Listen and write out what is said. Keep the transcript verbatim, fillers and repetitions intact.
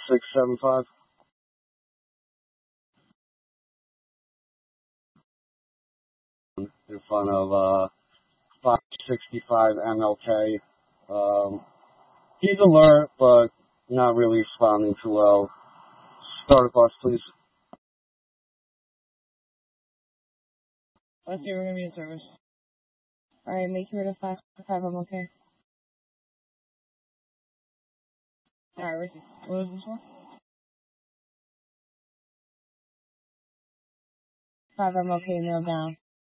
six seven five. In front of uh, five sixty-five M L K. Um, he's alert, but not really responding too well. Start a bus, please. Let's see, we're gonna be in service. Alright, make your way to five five, I'm okay. Alright, Ricky, what was this for? Five, I'm okay, nail down.